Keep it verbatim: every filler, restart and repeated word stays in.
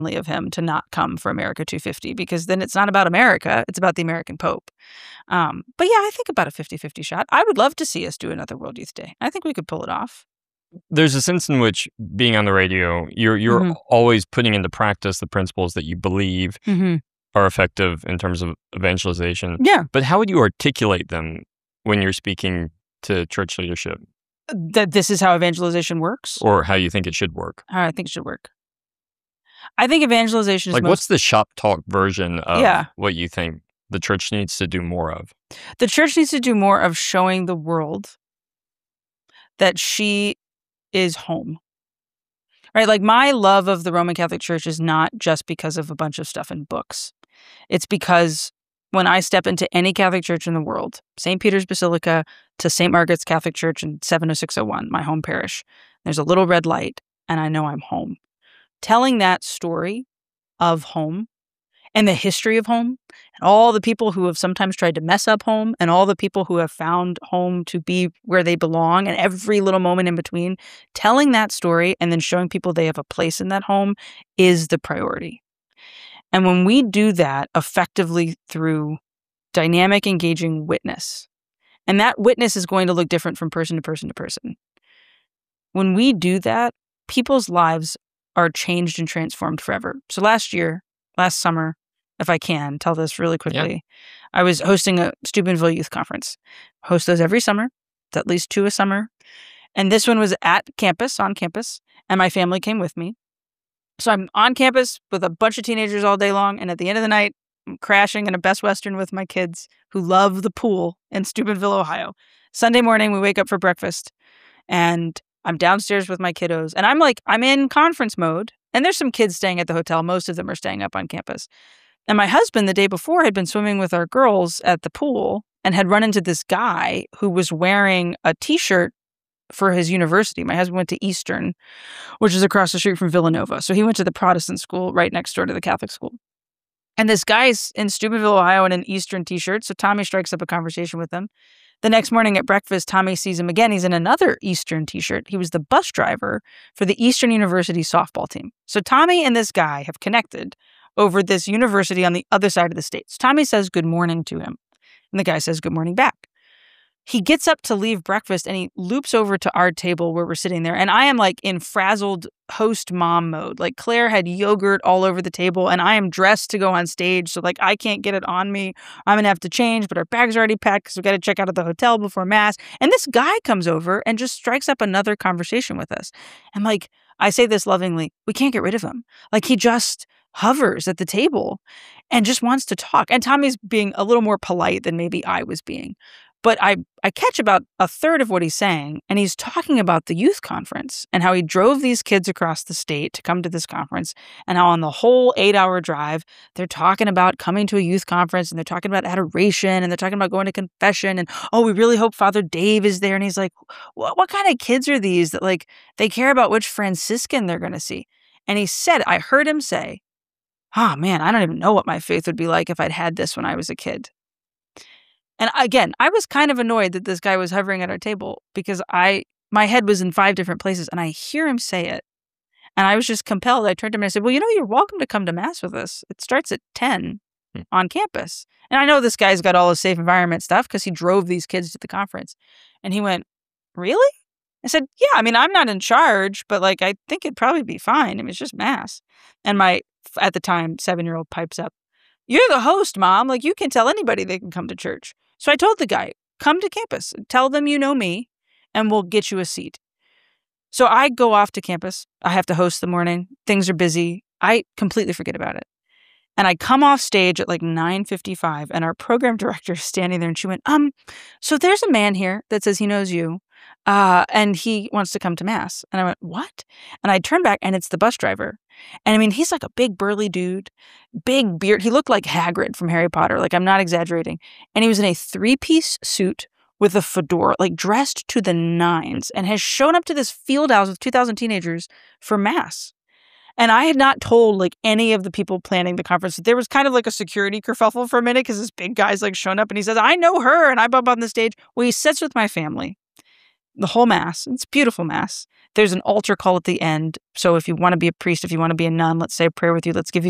of him to not come for America two fifty, because then it's not about America, it's about the American Pope. Um, but yeah, I think about a fifty-fifty shot. I would love to see us do another World Youth Day. I think we could pull it off. There's a sense in which being on the radio, you're you're Mm-hmm. always putting into practice the principles that you believe Mm-hmm. are effective in terms of evangelization. Yeah. But how would you articulate them when you're speaking to church leadership? That this is how evangelization works, Or how you think it should work? how I think it should work. I think evangelization is Like, most... what's the shop talk version of Yeah. what you think the church needs to do more of? The church needs to do more of showing the world that she is home. Right? Like, my love of the Roman Catholic Church is not just because of a bunch of stuff in books. It's because when I step into any Catholic church in the world, Saint Peter's Basilica to Saint Margaret's Catholic Church in seven oh six oh one, my home parish, there's a little red light, and I know I'm home. Telling that story of home and the history of home and all the people who have sometimes tried to mess up home and all the people who have found home to be where they belong and every little moment in between, telling that story and then showing people they have a place in that home is the priority. And when we do that effectively through dynamic, engaging witness, and that witness is going to look different from person to person to person. When we do that, people's lives are changed and transformed forever. So last year, last summer, if I can tell this really quickly, I was hosting a Steubenville Youth Conference. Host those every summer. It's at least two a summer. And this one was at campus, on campus, and my family came with me. So I'm on campus with a bunch of teenagers all day long, and at the end of the night, I'm crashing in a Best Western with my kids who love the pool in Steubenville, Ohio. Sunday morning, we wake up for breakfast, and I'm downstairs with my kiddos, and I'm like, I'm in conference mode, and there's some kids staying at the hotel. Most of them are staying up on campus. And my husband, the day before, had been swimming with our girls at the pool and had run into this guy who was wearing a T-shirt for his university. My husband went to Eastern, which is across the street from Villanova. So he went to the Protestant school right next door to the Catholic school. And this guy's in Steubenville, Ohio in an Eastern T-shirt. So Tommy strikes up a conversation with him. The next morning at breakfast, Tommy sees him again. He's in another Eastern T-shirt. He was the bus driver for the Eastern University softball team. So Tommy and this guy have connected over this university on the other side of the state. So Tommy says good morning to him. And the guy says good morning back. He gets up to leave breakfast and he loops over to our table where we're sitting there. And I am like in frazzled host mom mode. Like Claire had yogurt all over the table and I am dressed to go on stage. So like I can't get it on me. I'm going to have to change, but our bags are already packed because we've got to check out of the hotel before mass. And this guy comes over and just strikes up another conversation with us. And like, I say this lovingly, we can't get rid of him. Like he just hovers at the table and just wants to talk. And Tommy's being a little more polite than maybe I was being. But I, I catch about a third of what he's saying, and he's talking about the youth conference and how he drove these kids across the state to come to this conference, and how on the whole eight-hour drive, they're talking about coming to a youth conference, and they're talking about adoration, and they're talking about going to confession, and, oh, we really hope Father Dave is there. And he's like, what, what kind of kids are these that, like, they care about which Franciscan they're going to see? And he said, I heard him say, oh, man, I don't even know what my faith would be like if I'd had this when I was a kid. And again, I was kind of annoyed that this guy was hovering at our table because I, my head was in five different places and I hear him say it. And I was just compelled. I turned to him and I said, well, you know, you're welcome to come to mass with us. It starts at ten hmm. on campus. And I know this guy's got all his safe environment stuff because he drove these kids to the conference. And he went, really? I said, yeah, I mean, I'm not in charge, but like, I think it'd probably be fine. I mean, it's just mass. And my, at the time, seven-year-old pipes up, you're the host, Mom. Like, you can tell anybody they can come to church. So I told the guy, come to campus, tell them you know me, and we'll get you a seat. So I go off to campus. I have to host the morning. Things are busy. I completely forget about it. And I come off stage at like nine fifty-five, and our program director is standing there, and she went, um, so there's a man here that says he knows you, uh, and he wants to come to mass. And I went, what? And I turned back, and it's the bus driver. And I mean, he's like a big burly dude, big beard. He looked like Hagrid from Harry Potter. Like, I'm not exaggerating. And he was in a three-piece suit with a fedora, like dressed to the nines, and has shown up to this field house with two thousand teenagers for mass. And I had not told like any of the people planning the conference. There was kind of like a security kerfuffle for a minute because this big guy's like shown up and he says, I know her. And I bump on the stage. Well, he sits with my family the whole mass. It's beautiful mass. There's an altar call at the end. So if you want to be a priest, if you want to be a nun, let's say a prayer with you. Let's give you